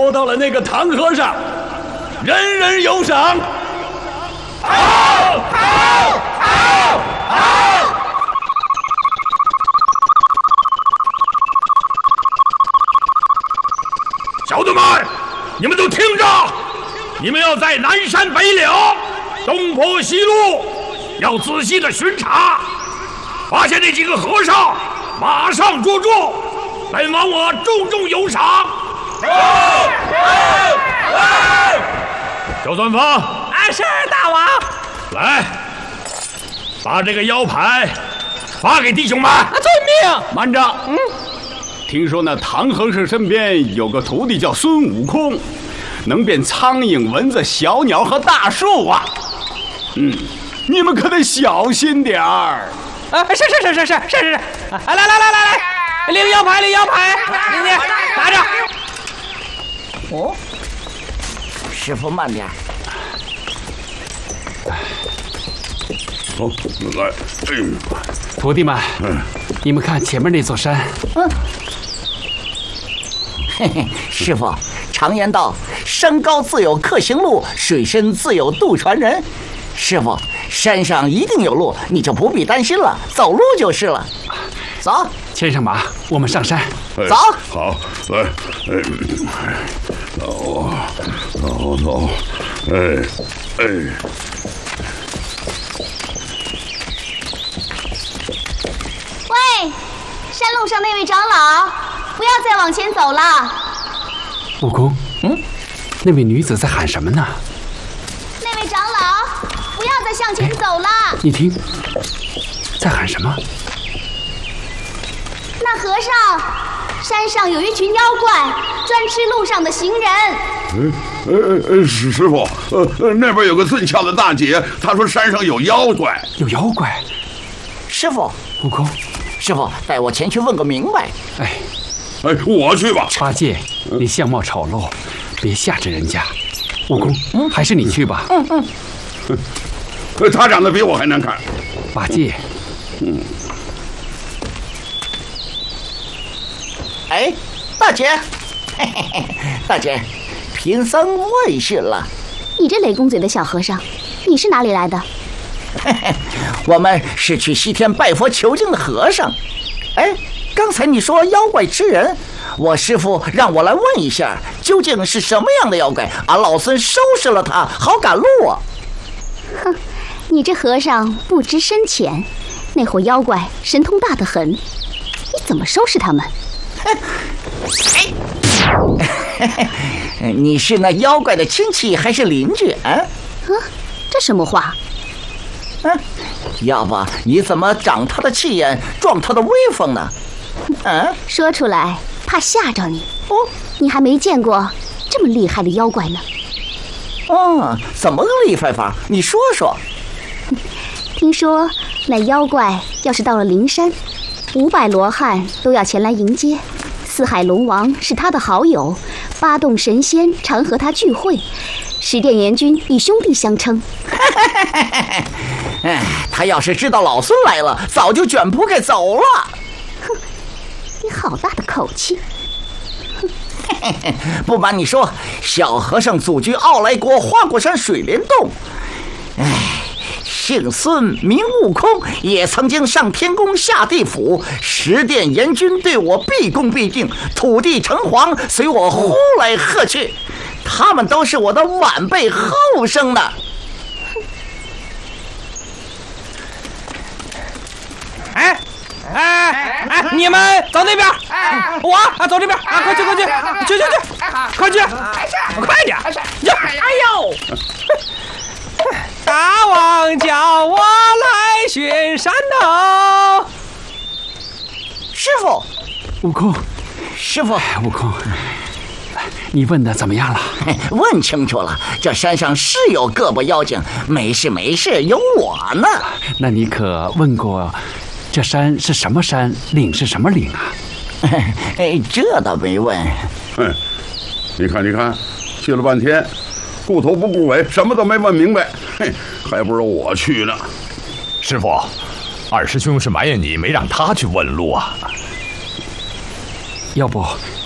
捉到了那个唐和尚，人人有赏。好，好，好，好！小子们，你们都听着，你们要在南山北岭、东坡西路，要仔细的巡查，发现那几个和尚，马上捉住，本王我重重有赏。周算方， 是大王。 来，把这个腰牌发给弟兄们。 遵命。 慢着，听说那唐和尚身边有个徒弟叫孙悟空，能变苍蝇、蚊子、小鸟和大树啊。你们可得小心点儿。 是。来，领腰牌，你拿着。 哦，师傅慢点。 好，来， 徒弟们，你们看前面那座山。 嘿嘿，师傅，常言道，山高自有客行路，水深自有渡船人。师傅，山上一定有路，你就不必担心了，走路就是了。走， 牵上马，我们上山。 走。 好，来，走， 喂，山路上那位长老，不要再往前走了。 悟空，那位女子在喊什么呢？ 那位长老，不要再向前走了。 你听，在喊什么？ 那和尚，山上有一群妖怪，专吃路上的行人。 师傅，那边有个俊俏的大姐，她说山上有妖怪。 有妖怪？ 师傅， 悟空， 师傅，带我前去问个明白。 我去吧。 八戒，你相貌丑陋，别吓着人家。悟空，还是你去吧。 他长得比我还难看。 八戒， 大姐，大姐，贫僧问讯了。 你这雷公嘴的小和尚，你是哪里来的？ 我们是去西天拜佛求经的和尚。刚才你说妖怪吃人，我师父让我来问一下，究竟是什么样的妖怪？俺老孙收拾了他，好赶路啊！ 哼，你这和尚不知深浅，那伙妖怪神通大得很，你怎么收拾他们？ 你是那妖怪的亲戚还是邻居啊？ 这什么话？ 要不你怎么长他的气焰，壮他的威风呢？ 说出来怕吓着你。你还没见过这么厉害的妖怪呢。 怎么个厉害法？你说说。 听说那妖怪要是到了灵山，500罗汉都要前来迎接。四海龙王是他的好友，8洞神仙常和他聚会，十殿阎君以兄弟相称。 他要是知道老孙来了，早就卷铺盖走了。 你好大的口气！ 不瞒你说，小和尚祖居傲来国花果山水帘洞。姓孙名悟空，也曾经上天宫下地府，十殿阎君对我毕恭毕敬，土地城隍随我呼来喝去，他们都是我的晚辈后生呢。 你们走那边，我走这边，快去，快去，快点！大王叫我来巡山呢。 师傅， 悟空， 师傅， 悟空，你问的怎么样了？ 问清楚了，这山上是有个把妖精，没事，有我呢。 那你可问过这山是什么山，岭是什么岭啊？ 这倒没问。 你看，去了半天，顾头不顾尾，什么都没问明白，还不如我去呢。 师傅，二师兄是埋怨你没让他去问路啊。 要不